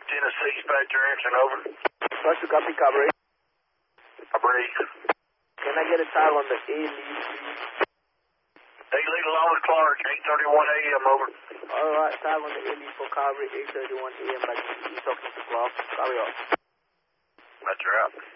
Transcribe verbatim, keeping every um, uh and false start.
Tennessee Spec direction, over. First to copy, coverage. I breathe. Can I get a tile on the A L E? Hey, lead along with Clark, eight thirty-one A M, over. Alright, tile on the A L E for coverage, eight thirty-one A M, like you talking to Clark. Carry on. That's right.